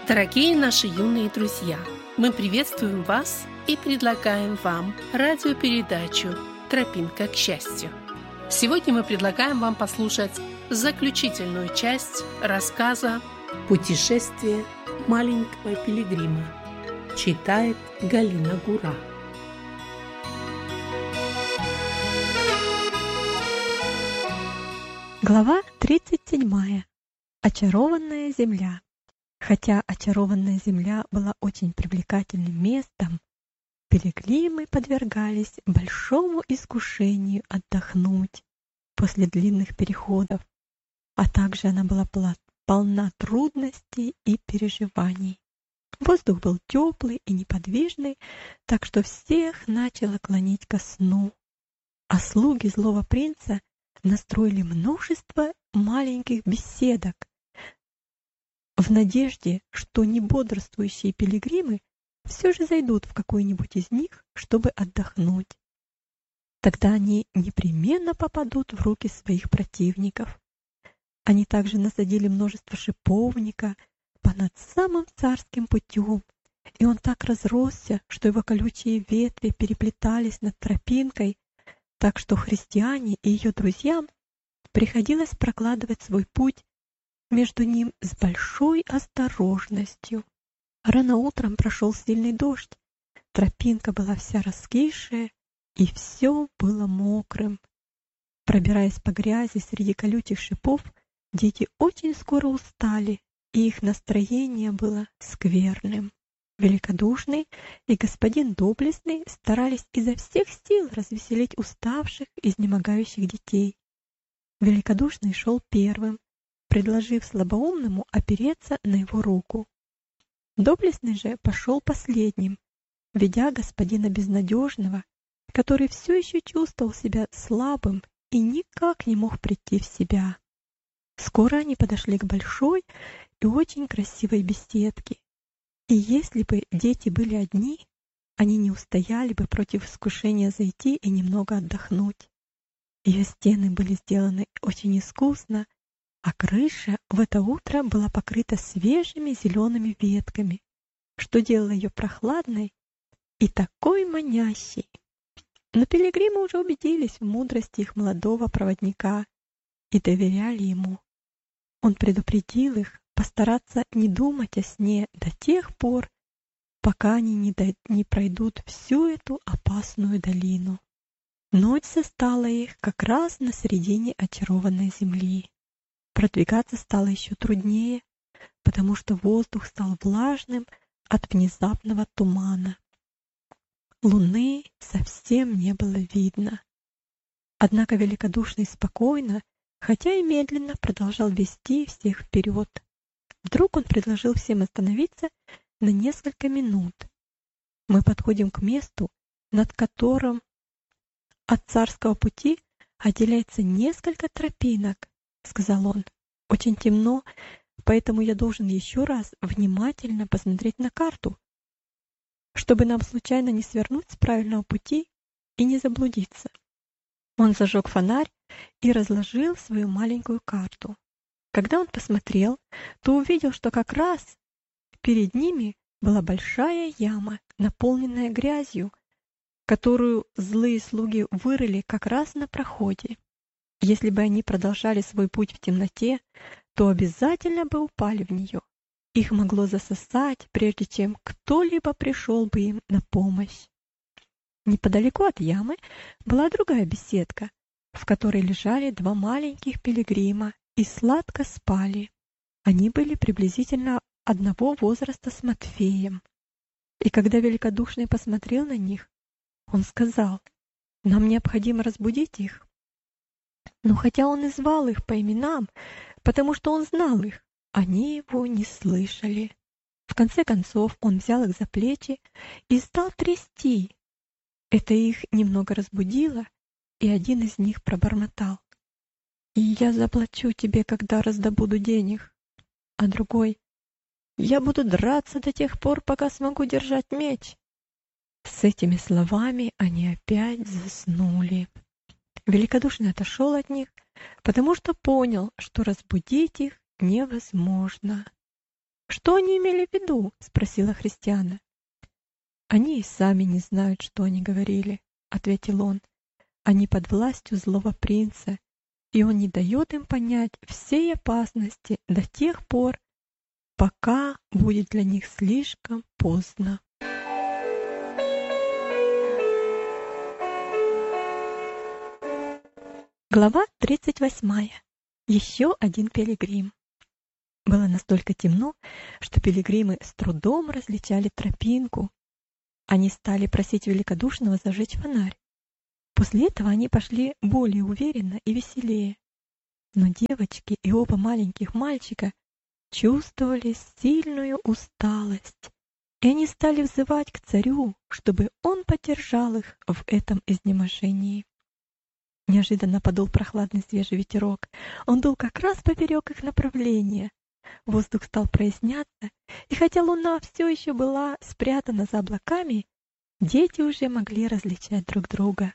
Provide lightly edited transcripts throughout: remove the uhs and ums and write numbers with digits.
Дорогие наши юные друзья, мы приветствуем вас и предлагаем вам радиопередачу «Тропинка к счастью». Сегодня мы предлагаем вам послушать заключительную часть рассказа «Путешествие маленького пилигрима». Читает Галина Гура. Глава 37. Очарованная земля. Хотя очарованная земля была очень привлекательным местом, пилигримы подвергались большому искушению отдохнуть после длинных переходов, а также она была полна трудностей и переживаний. Воздух был теплый и неподвижный, так что всех начало клонить ко сну, а слуги злого принца настроили множество маленьких беседок в надежде, что небодрствующие пилигримы все же зайдут в какой-нибудь из них, чтобы отдохнуть. Тогда они непременно попадут в руки своих противников. Они также насадили множество шиповника понад самым царским путем, и он так разросся, что его колючие ветви переплетались над тропинкой, так что христиане и ее друзьям приходилось прокладывать свой путь между ним с большой осторожностью. Рано утром прошел сильный дождь, тропинка была вся раскисшая, и все было мокрым. Пробираясь по грязи среди колючих шипов, дети очень скоро устали, и их настроение было скверным. Великодушный и господин Доблестный старались изо всех сил развеселить уставших, изнемогающих детей. Великодушный шел первым, предложив слабоумному опереться на его руку. Доблестный же пошел последним, ведя господина Безнадежного, который все еще чувствовал себя слабым и никак не мог прийти в себя. Скоро они подошли к большой и очень красивой беседке, и если бы дети были одни, они не устояли бы против искушения зайти и немного отдохнуть. Ее стены были сделаны очень искусно, а крыша в это утро была покрыта свежими зелеными ветками, что делало ее прохладной и такой манящей. Но пилигримы уже убедились в мудрости их молодого проводника и доверяли ему. Он предупредил их постараться не думать о сне до тех пор, пока они не пройдут всю эту опасную долину. Ночь застала их как раз на середине очарованной земли. Продвигаться стало еще труднее, потому что воздух стал влажным от внезапного тумана. Луны совсем не было видно. Однако Великодушный спокойно, хотя и медленно, продолжал вести всех вперед. Вдруг он предложил всем остановиться на несколько минут. Мы подходим к месту, над которым от царского пути отделяется несколько тропинок, — сказал он. Очень темно, поэтому я должен еще раз внимательно посмотреть на карту, чтобы нам случайно не свернуть с правильного пути и не заблудиться. Он зажег фонарь и разложил свою маленькую карту. Когда он посмотрел, то увидел, что как раз перед ними была большая яма, наполненная грязью, которую злые слуги вырыли как раз на проходе. Если бы они продолжали свой путь в темноте, то обязательно бы упали в нее. Их могло засосать, прежде чем кто-либо пришел бы им на помощь. Неподалеку от ямы была другая беседка, в которой лежали два маленьких пилигрима и сладко спали. Они были приблизительно одного возраста с Матфеем. И когда Великодушный посмотрел на них, он сказал: «Нам необходимо разбудить их». Но хотя он и звал их по именам, потому что он знал их, они его не слышали. В конце концов он взял их за плечи и стал трясти. Это их немного разбудило, и один из них пробормотал: «Я заплачу тебе, когда раздобуду денег», а другой: «Я буду драться до тех пор, пока смогу держать меч». С этими словами они опять заснули. Великодушный отошел от них, потому что понял, что разбудить их невозможно. «Что они имели в виду?» — спросила Христиана. «Они и сами не знают, что они говорили», — ответил он. «Они под властью злого принца, и он не дает им понять всей опасности до тех пор, пока будет для них слишком поздно». Глава 38. Еще один пилигрим. Было настолько темно, что пилигримы с трудом различали тропинку. Они стали просить великодушного зажечь фонарь. После этого они пошли более уверенно и веселее. Но девочки и оба маленьких мальчика чувствовали сильную усталость, и они стали взывать к царю, чтобы он поддержал их в этом изнеможении. Неожиданно подул прохладный свежий ветерок. Он дул как раз поперек их направления. Воздух стал проясняться, и хотя луна все еще была спрятана за облаками, дети уже могли различать друг друга.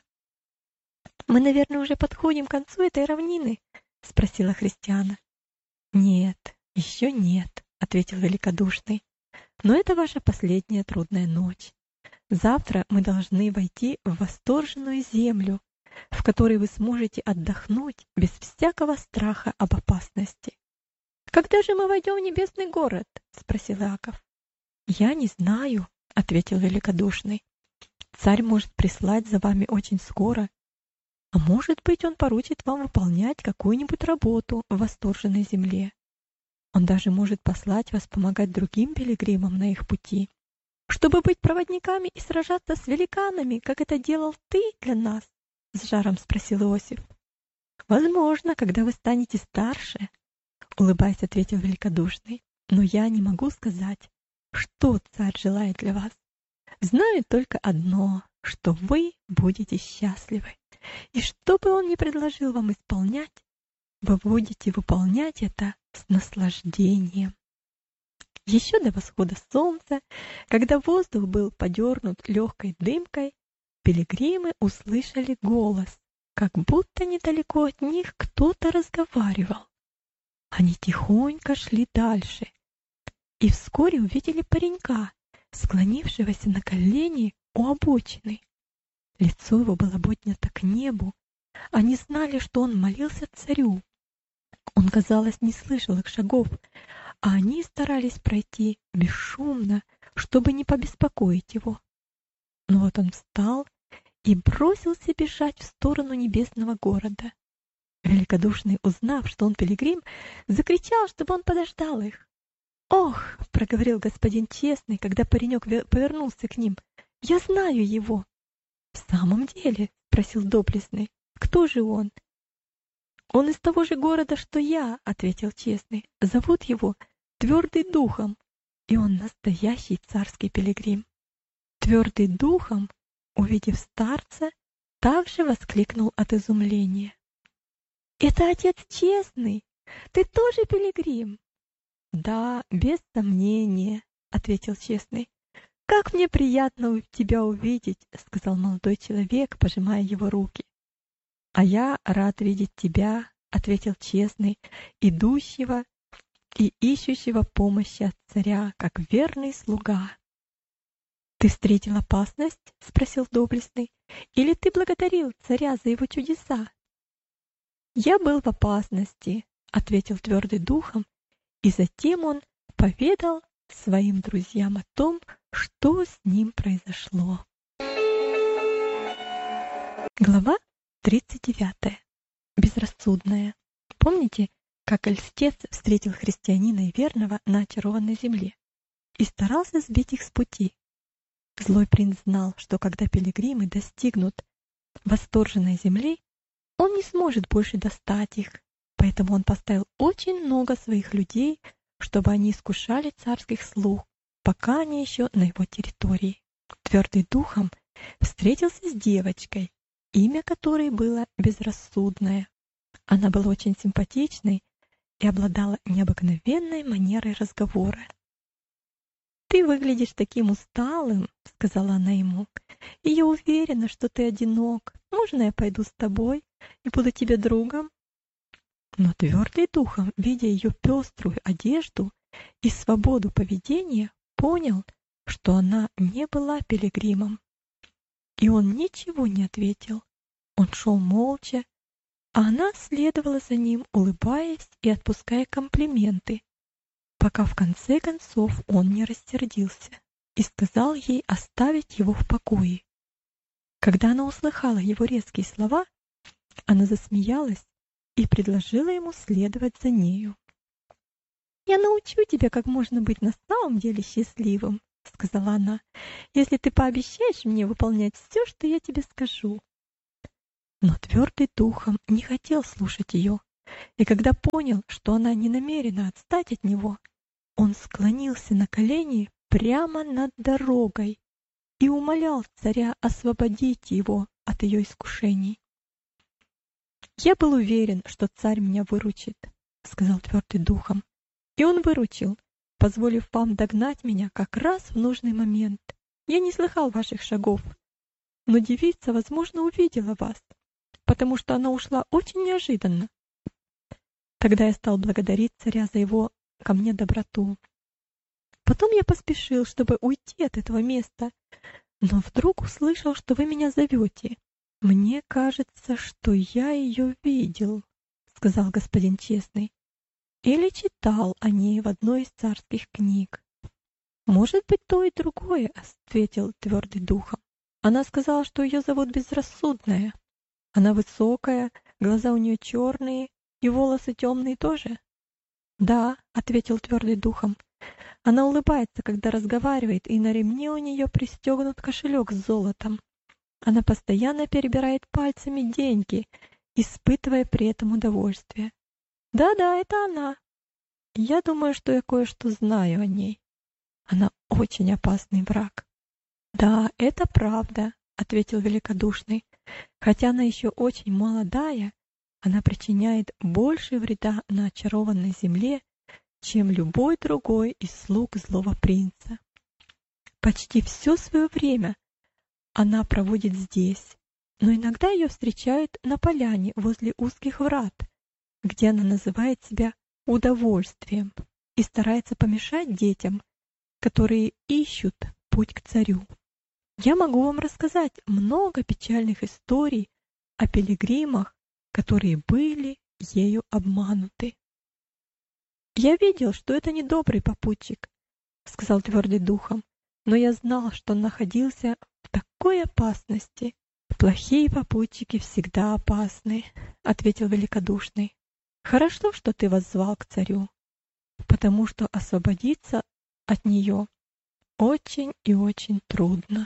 «Мы, наверное, уже подходим к концу этой равнины?» — спросила Христиана. «Нет, еще нет», — ответил великодушный. «Но это ваша последняя трудная ночь. Завтра мы должны войти в восторженную землю, в которой вы сможете отдохнуть без всякого страха об опасности». «Когда же мы войдем в небесный город?» — спросил Иаков. «Я не знаю», — ответил великодушный. «Царь может прислать за вами очень скоро, а может быть, он поручит вам выполнять какую-нибудь работу в восторженной земле. Он даже может послать вас помогать другим пилигримам на их пути, чтобы быть проводниками и сражаться с великанами, как это делал ты для нас?» — с жаром спросил Иосиф. «Возможно, когда вы станете старше», — улыбаясь, ответил великодушный. «Но я не могу сказать, что царь желает для вас. Знаю только одно, что вы будете счастливы. И что бы он ни предложил вам исполнять, вы будете выполнять это с наслаждением». Еще до восхода солнца, когда воздух был подернут легкой дымкой, пилигримы услышали голос, как будто недалеко от них кто-то разговаривал. Они тихонько шли дальше и вскоре увидели паренька, склонившегося на колени у обочины. Лицо его было поднято к небу. Они знали, что он молился царю. Он, казалось, не слышал их шагов, а они старались пройти бесшумно, чтобы не побеспокоить его. Но вот он встал и бросился бежать в сторону небесного города. Великодушный, узнав, что он пилигрим, закричал, чтобы он подождал их. «Ох!» — проговорил господин честный, когда паренек повернулся к ним. «Я знаю его!» «В самом деле?» — спросил доблестный. «Кто же он?» «Он из того же города, что я», — ответил честный. «Зовут его Твердый Духом, и он настоящий царский пилигрим». Твердый Духом, увидев старца, также воскликнул от изумления. «Это отец честный! Ты тоже пилигрим?» «Да, без сомнения», — ответил честный. «Как мне приятно тебя увидеть», — сказал молодой человек, пожимая его руки. «А я рад видеть тебя», — ответил честный, идущего и ищущего помощи от царя, как верный слуга. «Ты встретил опасность?» — спросил доблестный. «Или ты благодарил царя за его чудеса?» «Я был в опасности», — ответил Твердый Духом, и затем он поведал своим друзьям о том, что с ним произошло. Глава 39. Безрассудная. Помните, как льстец встретил христианина и верного на очарованной земле и старался сбить их с пути? Злой принц знал, что когда пилигримы достигнут восторженной земли, он не сможет больше достать их, поэтому он поставил очень много своих людей, чтобы они искушали царских слуг, пока они еще на его территории. Твердый Духом встретился с девочкой, имя которой было Безрассудная. Она была очень симпатичной и обладала необыкновенной манерой разговора. «Ты выглядишь таким усталым», — сказала она ему, — «и я уверена, что ты одинок. Можно я пойду с тобой и буду тебе другом?» Но Твердый Духом, видя ее пеструю одежду и свободу поведения, понял, что она не была пилигримом. И он ничего не ответил. Он шел молча, а она следовала за ним, улыбаясь и отпуская комплименты, пока в конце концов он не рассердился и сказал ей оставить его в покое. Когда она услыхала его резкие слова, она засмеялась и предложила ему следовать за нею. «Я научу тебя, как можно быть на самом деле счастливым», — сказала она, «если ты пообещаешь мне выполнять все, что я тебе скажу». Но твердый духом не хотел слушать ее, и когда понял, что она не намерена отстать от него, он склонился на колени прямо над дорогой и умолял царя освободить его от ее искушений. «Я был уверен, что царь меня выручит», — сказал твердый духом, «и он выручил, позволив вам догнать меня как раз в нужный момент. Я не слыхал ваших шагов, но девица, возможно, увидела вас, потому что она ушла очень неожиданно. Тогда я стал благодарить царя за его ко мне доброту. Потом я поспешил, чтобы уйти от этого места, но вдруг услышал, что вы меня зовете. Мне кажется, что я ее видел», — сказал господин честный, «или читал о ней в одной из царских книг». «Может быть, то и другое», — ответил твердый духом. «Она сказала, что ее зовут Безрассудная. Она высокая, глаза у нее черные и волосы темные тоже». «Да», — ответил твердый духом. «Она улыбается, когда разговаривает, и на ремне у нее пристегнут кошелек с золотом. Она постоянно перебирает пальцами деньги, испытывая при этом удовольствие. Да-да, это она. Я думаю, что я кое-что знаю о ней. Она очень опасный враг». «Да, это правда», — ответил великодушный. «Хотя она еще очень молодая, она причиняет больше вреда на очарованной земле, чем любой другой из слуг злого принца. Почти все свое время она проводит здесь, но иногда ее встречают на поляне возле узких врат, где она называет себя удовольствием и старается помешать детям, которые ищут путь к царю. Я могу вам рассказать много печальных историй о пилигримах, которые были ею обмануты». «Я видел, что это недобрый попутчик», — сказал твердый духом, «но я знал, что он находился в такой опасности». «Плохие попутчики всегда опасны», — ответил великодушный. «Хорошо, что ты воззвал к царю, потому что освободиться от нее очень и очень трудно».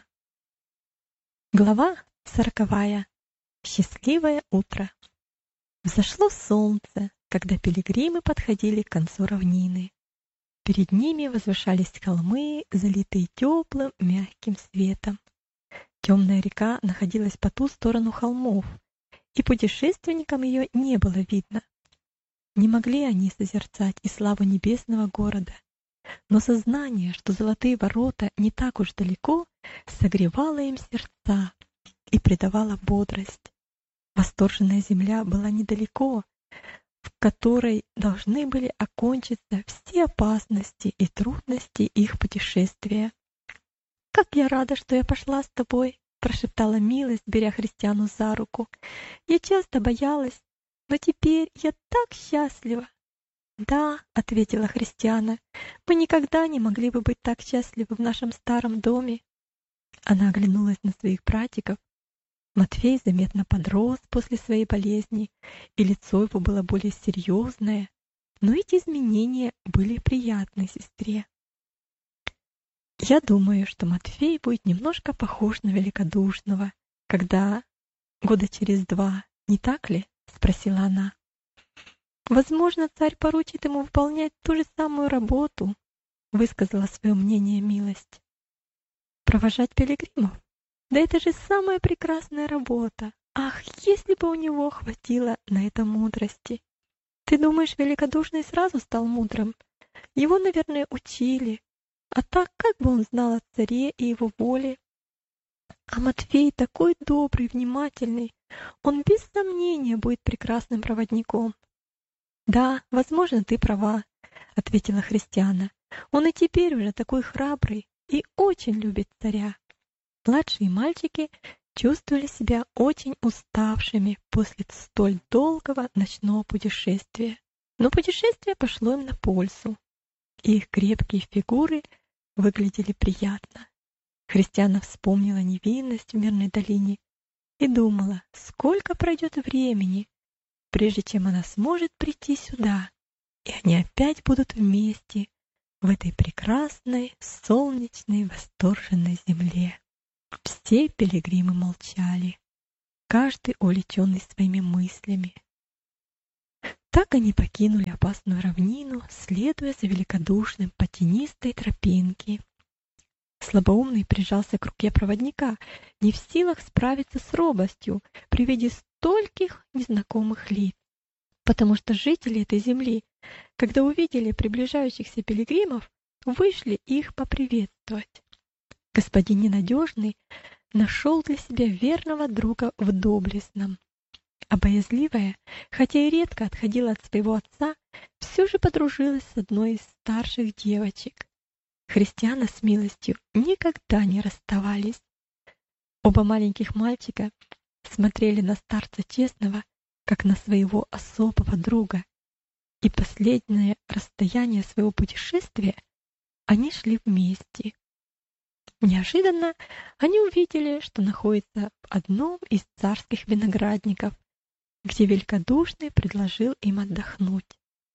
Глава 40. Счастливое утро. Взошло солнце, когда пилигримы подходили к концу равнины. Перед ними возвышались холмы, залитые теплым, мягким светом. Темная река находилась по ту сторону холмов, и путешественникам ее не было видно. Не могли они созерцать и славу небесного города, но сознание, что золотые ворота не так уж далеко, согревало им сердца и придавало бодрость. Восторженная земля была недалеко, в которой должны были окончиться все опасности и трудности их путешествия. «Как я рада, что я пошла с тобой!» — прошептала Милость, беря Христиану за руку. «Я часто боялась, но теперь я так счастлива!» «Да», — ответила Христиана, — «мы никогда не могли бы быть так счастливы в нашем старом доме». Она оглянулась на своих братиков. Матфей заметно подрос после своей болезни, и лицо его было более серьезное, но эти изменения были приятны сестре. «Я думаю, что Матфей будет немножко похож на великодушного, когда года через 2, не так ли?» — спросила она. «Возможно, царь поручит ему выполнять ту же самую работу», — высказала свое мнение Милость. «Провожать пилигримов? Да это же самая прекрасная работа! Ах, если бы у него хватило на это мудрости! Ты думаешь, великодушный сразу стал мудрым? Его, наверное, учили. А так, как бы он знал о царе и его воле? А Матфей такой добрый, внимательный. Он без сомнения будет прекрасным проводником». «Да, возможно, ты права. — ответила Христиана. «Он и теперь уже такой храбрый и очень любит царя». Младшие мальчики чувствовали себя очень уставшими после столь долгого ночного путешествия. Но путешествие пошло им на пользу, и их крепкие фигуры выглядели приятно. Христиана вспомнила невинность в Мирной долине и думала, сколько пройдет времени, прежде чем она сможет прийти сюда, и они опять будут вместе в этой прекрасной, солнечной, восторженной земле. Все пилигримы молчали, каждый увлеченный своими мыслями. Так они покинули опасную равнину, следуя за великодушным по тенистой тропинке. Слабоумный прижался к руке проводника, не в силах справиться с робостью при виде стольких незнакомых лиц, потому что жители этой земли, когда увидели приближающихся пилигримов, вышли их поприветствовать. Господин Ненадежный нашел для себя верного друга в Доблестном. А боязливая, хотя и редко отходила от своего отца, все же подружилась с одной из старших девочек. Христиана с Милостью никогда не расставались. Оба маленьких мальчика смотрели на старца Честного, как на своего особого друга, и последнее расстояние своего путешествия они шли вместе. Неожиданно они увидели, что находятся в одном из царских виноградников, где великодушный предложил им отдохнуть.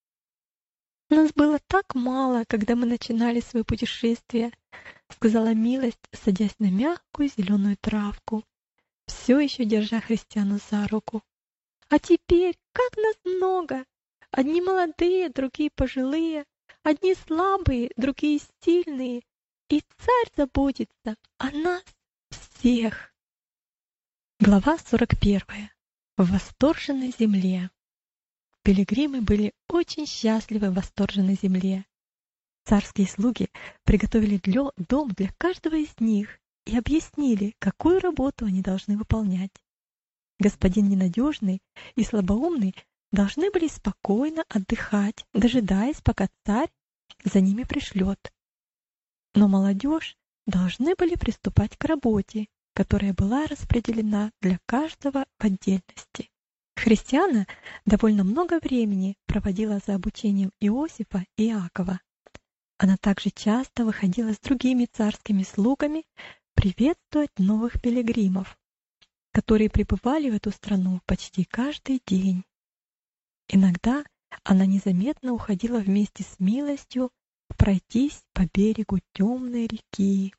«Нас было так мало, когда мы начинали свое путешествие», — сказала Милость, садясь на мягкую зеленую травку, все еще держа Христиану за руку. «А теперь как нас много! Одни молодые, другие пожилые, одни слабые, другие сильные, и царь заботится о нас всех». Глава 41. В восторженной земле. Пилигримы были очень счастливы в восторженной земле. Царские слуги приготовили дом для каждого из них и объяснили, какую работу они должны выполнять. Господин Ненадежный и Слабоумный должны были спокойно отдыхать, дожидаясь, пока царь за ними пришлет. Но молодежь должны были приступать к работе, которая была распределена для каждого в отдельности. Христиана довольно много времени проводила за обучением Иосифа и Иакова. Она также часто выходила с другими царскими слугами приветствовать новых пилигримов, которые прибывали в эту страну почти каждый день. Иногда она незаметно уходила вместе с Милостью пройтись по берегу темной реки.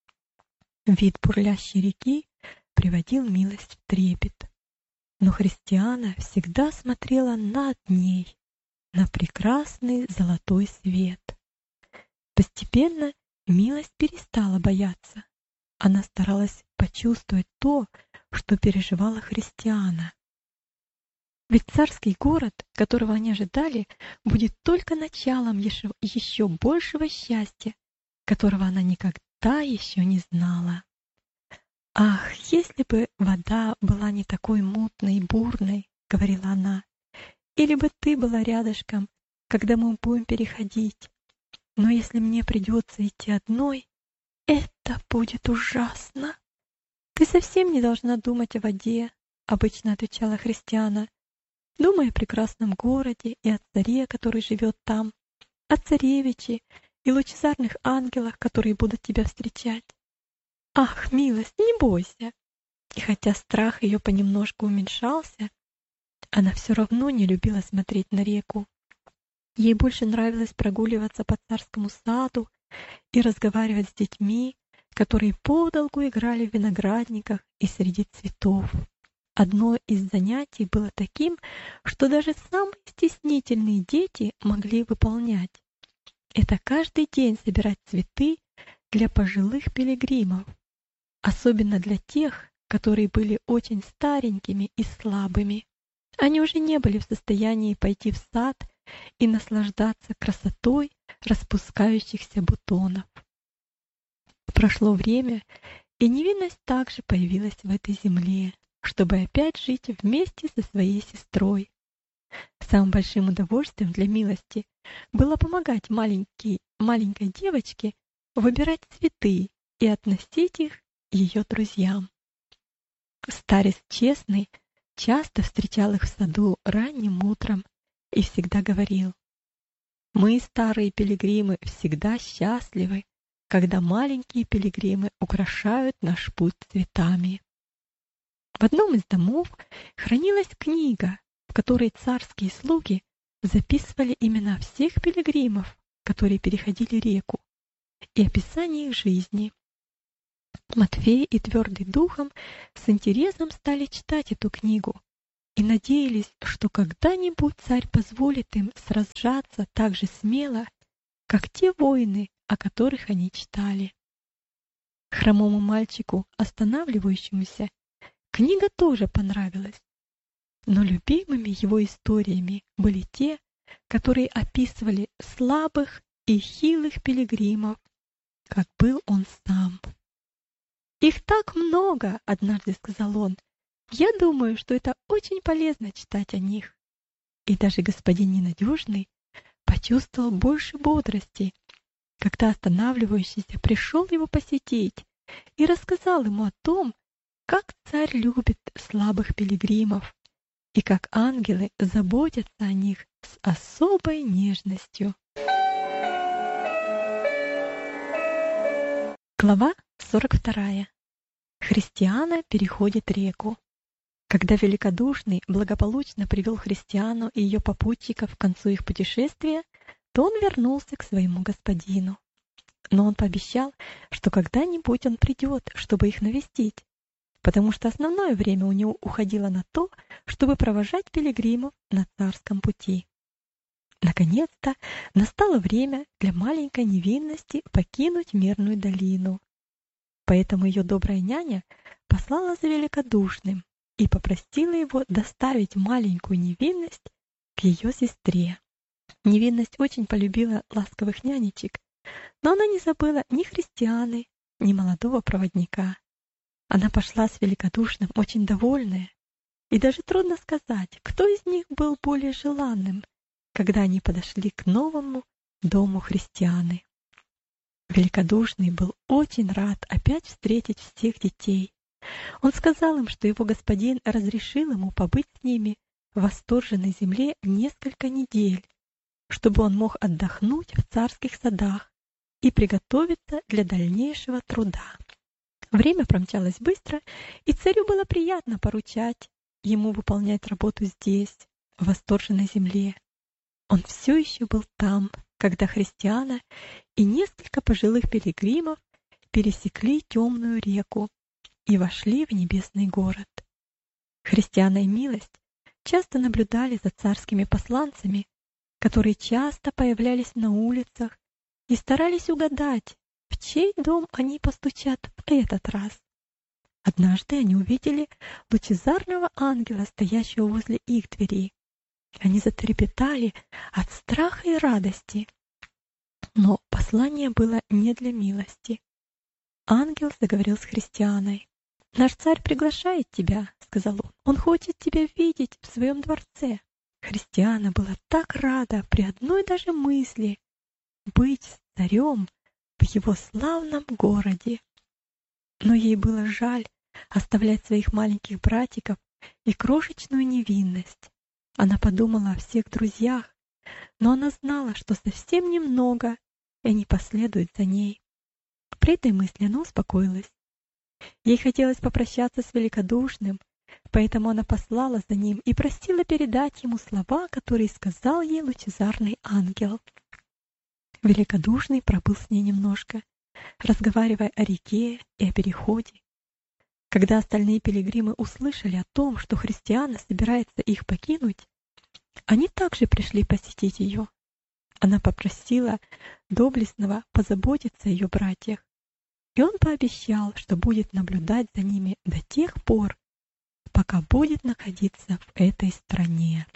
Вид бурлящей реки приводил Милость в трепет. Но Христиана всегда смотрела над ней, на прекрасный золотой свет. Постепенно Милость перестала бояться. Она старалась почувствовать то, что переживала Христиана. Ведь царский город, которого они ожидали, будет только началом еще большего счастья, которого она никогда еще не знала. «Ах, если бы вода была не такой мутной и бурной, — говорила она, — или бы ты была рядышком, когда мы будем переходить. Но если мне придется идти одной, это будет ужасно». «Ты совсем не должна думать о воде, — обычно отвечала Христиана. Думай о прекрасном городе и о царе, который живет там, о царевиче и лучезарных ангелах, которые будут тебя встречать. Ах, Милость, не бойся!» И хотя страх ее понемножку уменьшался, она все равно не любила смотреть на реку. Ей больше нравилось прогуливаться по царскому саду и разговаривать с детьми, которые подолгу играли в виноградниках и среди цветов. Одно из занятий было таким, что даже самые стеснительные дети могли выполнять. Это каждый день собирать цветы для пожилых пилигримов, особенно для тех, которые были очень старенькими и слабыми. Они уже не были в состоянии пойти в сад и наслаждаться красотой распускающихся бутонов. Прошло время, и невинность также появилась в этой земле, чтобы опять жить вместе со своей сестрой. Самым большим удовольствием для Милости было помогать маленькой девочке выбирать цветы и относить их ее друзьям. Старец честный часто встречал их в саду ранним утром и всегда говорил: «Мы, старые пилигримы, всегда счастливы, когда маленькие пилигримы украшают наш путь цветами». В одном из домов хранилась книга, в которой царские слуги записывали имена всех пилигримов, которые переходили реку, и описание их жизни. Матфей и Твердый Духом с интересом стали читать эту книгу и надеялись, что когда-нибудь царь позволит им сражаться так же смело, как те воины, о которых они читали. Хромому мальчику, останавливающемуся, книга тоже понравилась, но любимыми его историями были те, которые описывали слабых и хилых пилигримов, как был он сам. «Их так много!» — однажды сказал он. «Я думаю, что это очень полезно читать о них». И даже господин Ненадежный почувствовал больше бодрости, когда останавливающийся пришел его посетить и рассказал ему о том, как царь любит слабых пилигримов и как ангелы заботятся о них с особой нежностью. Глава 42. Христиана переходит реку. Когда Великодушный благополучно привел Христиану и ее попутчиков к концу их путешествия, то он вернулся к своему господину. Но он пообещал, что когда-нибудь он придет, чтобы их навестить, потому что основное время у него уходило на то, чтобы провожать пилигримов на царском пути. Наконец-то настало время для маленькой невинности покинуть Мирную долину. Поэтому ее добрая няня послала за Великодушным и попросила его доставить маленькую невинность к ее сестре. Невинность очень полюбила ласковых нянечек, но она не забыла ни Христианы, ни молодого проводника. Она пошла с Великодушным очень довольная, и даже трудно сказать, кто из них был более желанным, когда они подошли к новому дому Христианы. Великодушный был очень рад опять встретить всех детей. Он сказал им, что его господин разрешил ему побыть с ними в восторженной земле несколько недель, чтобы он мог отдохнуть в царских садах и приготовиться для дальнейшего труда. Время промчалось быстро, и царю было приятно поручать ему выполнять работу здесь, в восторженной земле. Он все еще был там, когда Христиана и несколько пожилых пилигримов пересекли темную реку и вошли в небесный город. Христиана и Милость часто наблюдали за царскими посланцами, которые часто появлялись на улицах и старались угадать, в чей дом они постучат в этот раз. Однажды они увидели лучезарного ангела, стоящего возле их двери. Они затрепетали от страха и радости. Но послание было не для Милости. Ангел заговорил с Христианой. «Наш царь приглашает тебя», — сказал он. «Он хочет тебя видеть в своем дворце». Христиана была так рада при одной даже мысли быть с царем в его славном городе. Но ей было жаль оставлять своих маленьких братиков и крошечную невинность. Она подумала о всех друзьях, но она знала, что совсем немного, и они последуют за ней. При этой мысли она успокоилась. Ей хотелось попрощаться с Великодушным, поэтому она послала за ним и просила передать ему слова, которые сказал ей лучезарный ангел. Великодушный пробыл с ней немножко, разговаривая о реке и о переходе. Когда остальные пилигримы услышали о том, что Христиана собирается их покинуть, они также пришли посетить ее. Она попросила доблестного позаботиться о ее братьях, и он пообещал, что будет наблюдать за ними до тех пор, пока будет находиться в этой стране.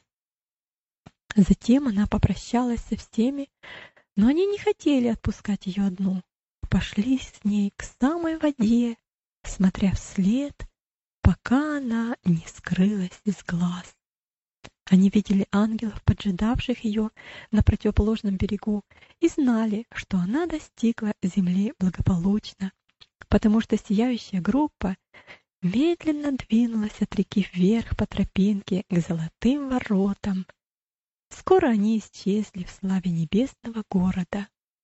Затем она попрощалась со всеми, но они не хотели отпускать ее одну. Пошли с ней к самой воде, смотря вслед, пока она не скрылась из глаз. Они видели ангелов, поджидавших ее на противоположном берегу, и знали, что она достигла земли благополучно, потому что сияющая группа медленно двинулась от реки вверх по тропинке к золотым воротам. Скоро они исчезли в славе небесного города.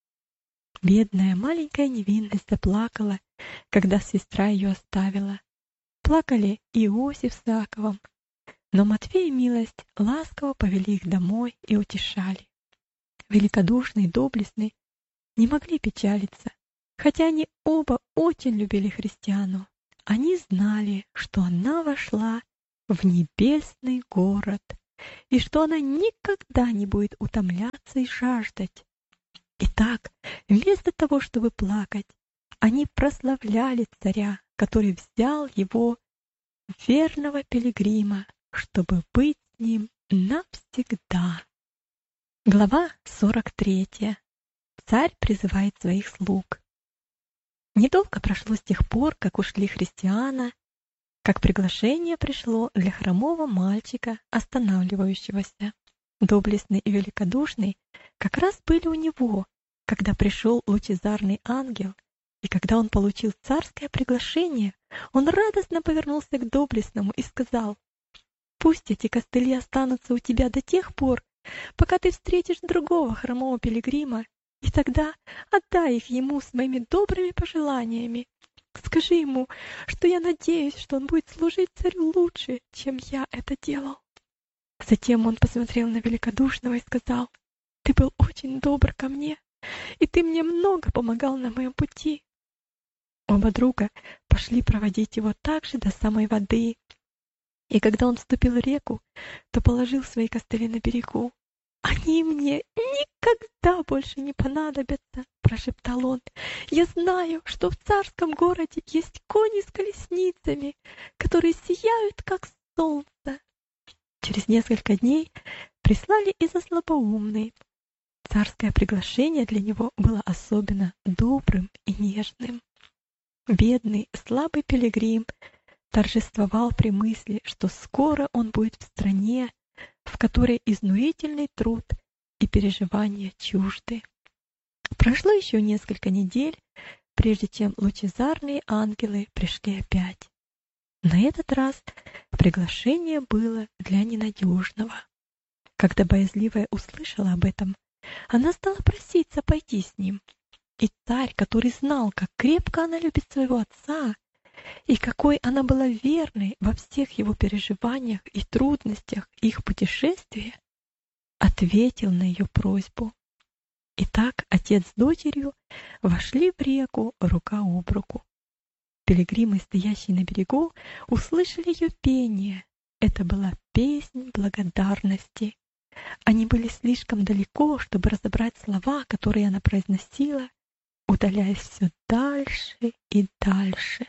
Бедная маленькая невинность заплакала, когда сестра ее оставила. Плакали и Иосиф с Иаковом, но Матфей и Милость ласково повели их домой и утешали. Великодушный и доблестный не могли печалиться, хотя они оба очень любили Христиану. Они знали, что она вошла в небесный город и что она никогда не будет утомляться и жаждать. Итак, вместо того, чтобы плакать, они прославляли царя, который взял его, верного пилигрима, чтобы быть с ним навсегда. Глава 43. Царь призывает своих слуг. Недолго прошло с тех пор, как ушли христиане, как приглашение пришло для хромого мальчика, останавливающегося. Доблестный и великодушный как раз были у него, когда пришел лучезарный ангел, и когда он получил царское приглашение, он радостно повернулся к доблестному и сказал: «Пусть эти костыли останутся у тебя до тех пор, пока ты встретишь другого хромого пилигрима, и тогда отдай их ему с моими добрыми пожеланиями. Скажи ему, что я надеюсь, что он будет служить царю лучше, чем я это делал». Затем он посмотрел на великодушного и сказал: «Ты был очень добр ко мне, и ты мне много помогал на моем пути». Оба друга пошли проводить его также до самой воды, и когда он вступил в реку, то положил свои костыли на берегу. «Они мне никогда больше не понадобятся», — прошептал он. «Я знаю, что в царском городе есть кони с колесницами, которые сияют, как солнце». Через несколько дней прислали и за слабоумный. Царское приглашение для него было особенно добрым и нежным. Бедный, слабый пилигрим торжествовал при мысли, что скоро он будет в стране, в которой изнурительный труд и переживания чужды. Прошло еще несколько недель, прежде чем лучезарные ангелы пришли опять. На этот раз приглашение было для ненадежного. Когда боязливая услышала об этом, она стала проситься пойти с ним. И царь, который знал, как крепко она любит своего отца, и какой она была верной во всех его переживаниях и трудностях их путешествия, ответил на ее просьбу. Итак, отец с дочерью вошли в реку рука об руку. Пилигримы, стоящие на берегу, услышали ее пение. Это была песнь благодарности. Они были слишком далеко, чтобы разобрать слова, которые она произносила, удаляясь все дальше и дальше.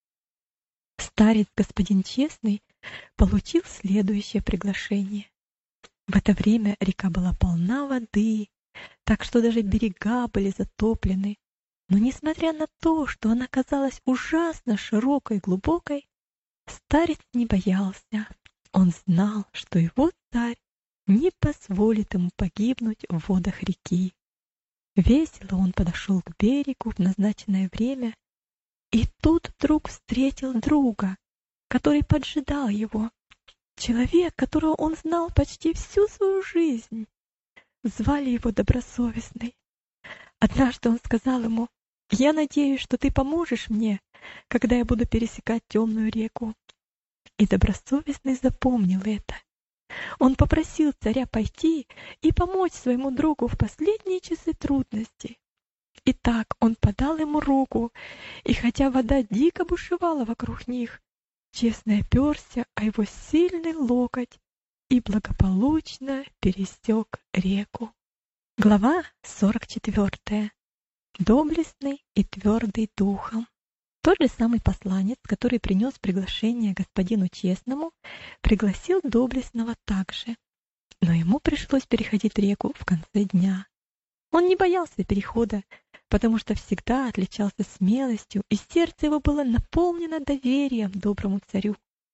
Старец господин Честный получил следующее приглашение. В это время река была полна воды, так что даже берега были затоплены. Но несмотря на то, что она казалась ужасно широкой и глубокой, старец не боялся. Он знал, что его царь не позволит ему погибнуть в водах реки. Весело он подошел к берегу в назначенное время, и тут вдруг встретил друга, который поджидал его. Человек, которого он знал почти всю свою жизнь. Звали его Добросовестный. Однажды он сказал ему: «Я надеюсь, что ты поможешь мне, когда я буду пересекать темную реку». И Добросовестный запомнил это. Он попросил царя пойти и помочь своему другу в последние часы трудностей. Итак, он подал ему руку, и хотя вода дико бушевала вокруг них, Честный оперся о его сильный локоть и благополучно пересек реку. Глава 44. Доблестный и твердый духом. Тот же самый посланец, который принес приглашение господину Честному, пригласил доблестного также, но ему пришлось переходить реку в конце дня. Он не боялся перехода, потому что всегда отличался смелостью, и сердце его было наполнено доверием доброму царю.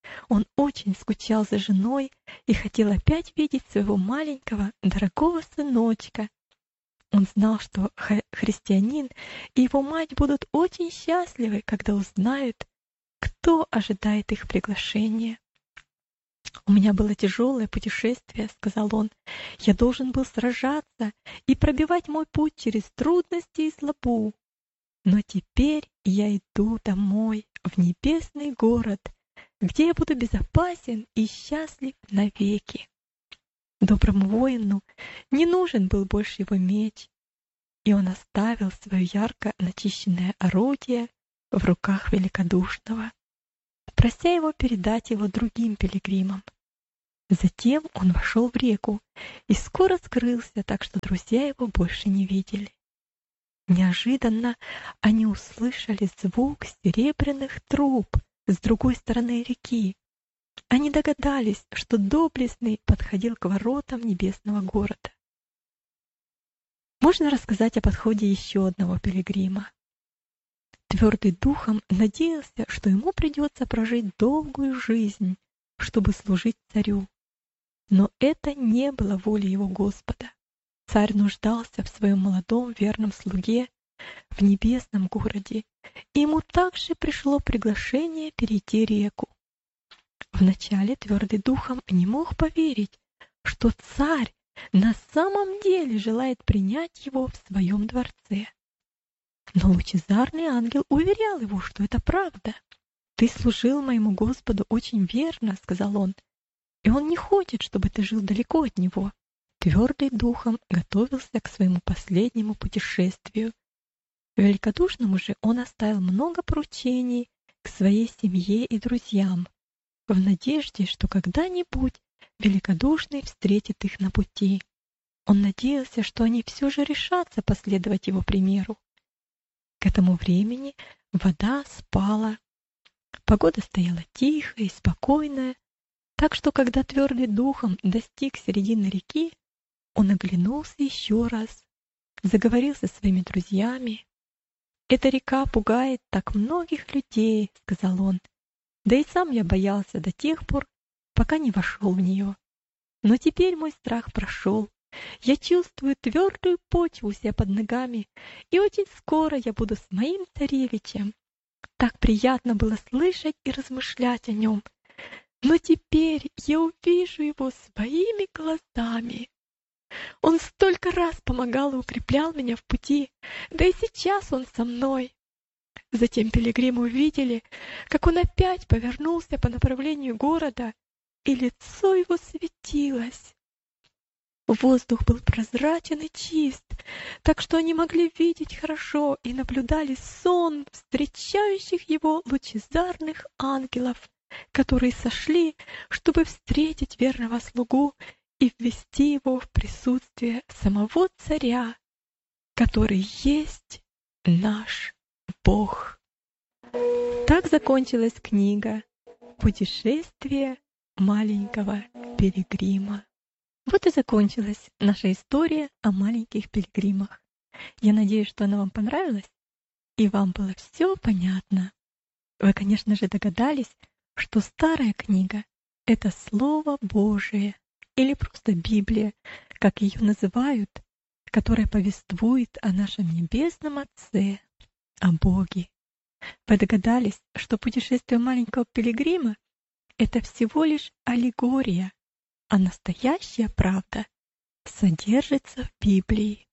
Он очень скучал за женой и хотел опять видеть своего маленького, дорогого сыночка. Он знал, что христианин и его мать будут очень счастливы, когда узнают, кто ожидает их приглашения. «У меня было тяжелое путешествие», — сказал он. «Я должен был сражаться и пробивать мой путь через трудности и злобу. Но теперь я иду домой, в небесный город, где я буду безопасен и счастлив навеки». Доброму воину не нужен был больше его меч, и он оставил свое ярко начищенное орудие в руках великодушного, прося его передать его другим пилигримам. Затем он вошел в реку и скоро скрылся, так что друзья его больше не видели. Неожиданно они услышали звук серебряных труб с другой стороны реки. Они догадались, что доблестный подходил к воротам небесного города. Можно рассказать о подходе еще одного пилигрима. Твердый духом надеялся, что ему придется прожить долгую жизнь, чтобы служить царю. Но это не было волей его Господа. Царь нуждался в своем молодом верном слуге в небесном городе, и ему также пришло приглашение перейти реку. Вначале твердый духом не мог поверить, что царь на самом деле желает принять его в своем дворце. Но лучезарный ангел уверял его, что это правда. «Ты служил моему Господу очень верно», — сказал он, «и он не хочет, чтобы ты жил далеко от него». Твердый духом готовился к своему последнему путешествию. Великодушному же он оставил много поручений к своей семье и друзьям, в надежде, что когда-нибудь великодушный встретит их на пути. Он надеялся, что они все же решатся последовать его примеру. К этому времени вода спала, погода стояла тихая и спокойная, так что, когда твердый духом достиг середины реки, он оглянулся еще раз, заговорил со своими друзьями. «Эта река пугает так многих людей», — сказал он. «Да и сам я боялся до тех пор, пока не вошел в нее. Но теперь мой страх прошел. Я чувствую твердую почву у себя под ногами, и очень скоро я буду с моим царевичем. Так приятно было слышать и размышлять о нем. Но теперь я увижу его своими глазами. Он столько раз помогал и укреплял меня в пути, да и сейчас он со мной». Затем пилигримы увидели, как он опять повернулся по направлению города, и лицо его светилось. Воздух был прозрачен и чист, так что они могли видеть хорошо и наблюдали сон встречающих его лучезарных ангелов, которые сошли, чтобы встретить верного слугу и ввести его в присутствие самого царя, который есть наш Бог. Так закончилась книга «Путешествие маленького пилигрима». Вот и закончилась наша история о маленьких пилигримах. Я надеюсь, что она вам понравилась, и вам было все понятно. Вы, конечно же, догадались, что старая книга — это Слово Божие, или просто Библия, как ее называют, которая повествует о нашем Небесном Отце, о Боге. Вы догадались, что путешествие маленького пилигрима — это всего лишь аллегория, а настоящая правда содержится в Библии.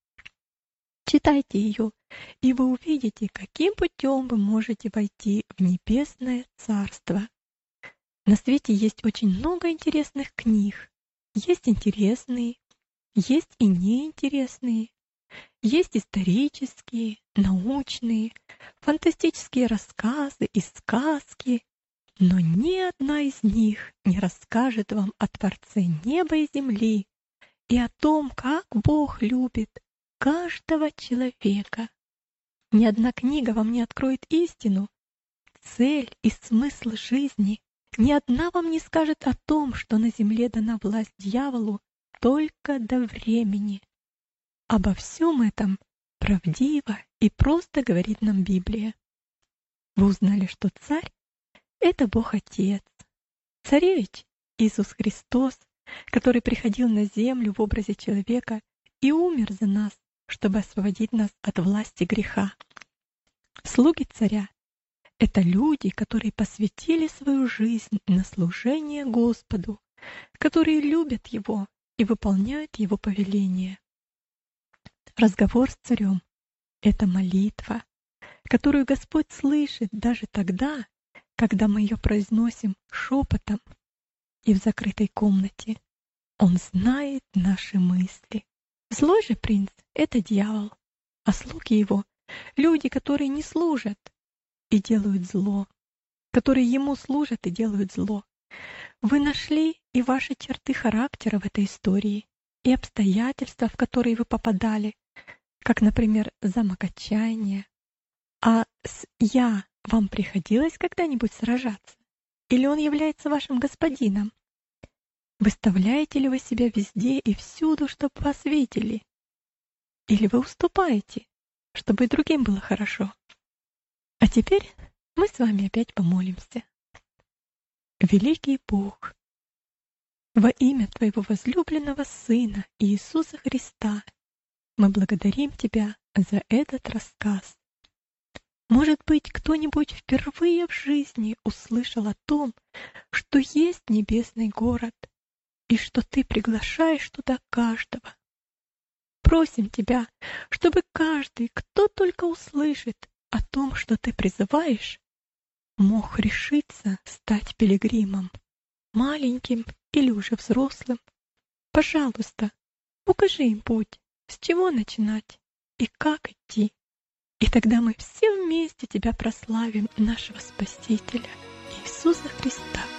Читайте ее, и вы увидите, каким путем вы можете войти в Небесное Царство. На свете есть очень много интересных книг. Есть интересные, есть и неинтересные. Есть исторические, научные, фантастические рассказы и сказки, но ни одна из них не расскажет вам о Творце неба и земли и о том, как Бог любит каждого человека. Ни одна книга вам не откроет истину, цель и смысл жизни. Ни одна вам не скажет о том, что на земле дана власть дьяволу только до времени. Обо всем этом правдиво и просто говорит нам Библия. Вы узнали, что Царь — это Бог Отец, Царевич Иисус Христос, который приходил на землю в образе человека и умер за нас, чтобы освободить нас от власти греха. Слуги царя — это люди, которые посвятили свою жизнь на служение Господу, которые любят Его и выполняют Его повеления. Разговор с царем — это молитва, которую Господь слышит даже тогда, когда мы ее произносим шепотом и в закрытой комнате. Он знает наши мысли. Злой же принц — это дьявол, а слуги его — люди, которые не служат и делают зло, которые ему служат и делают зло. Вы нашли и ваши черты характера в этой истории, и обстоятельства, в которые вы попадали, как, например, замок отчаяния. А с «я» вам приходилось когда-нибудь сражаться? Или он является вашим господином? Выставляете ли вы себя везде и всюду, чтобы вас видели? Или вы уступаете, чтобы и другим было хорошо? А теперь мы с вами опять помолимся. Великий Бог, во имя Твоего возлюбленного Сына Иисуса Христа, мы благодарим Тебя за этот рассказ. Может быть, кто-нибудь впервые в жизни услышал о том, что есть небесный город, и что Ты приглашаешь туда каждого. Просим Тебя, чтобы каждый, кто только услышит о том, что Ты призываешь, мог решиться стать пилигримом, маленьким или уже взрослым. Пожалуйста, укажи им путь, с чего начинать и как идти. И тогда мы все вместе Тебя прославим, нашего Спасителя Иисуса Христа.